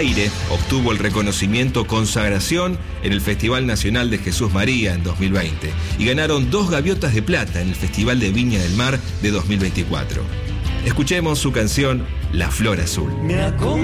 Aire obtuvo el reconocimiento Consagración en el Festival Nacional de Jesús María en 2020 y ganaron 2 gaviotas de plata en el Festival de Viña del Mar de 2024. Escuchemos su canción La Flor Azul.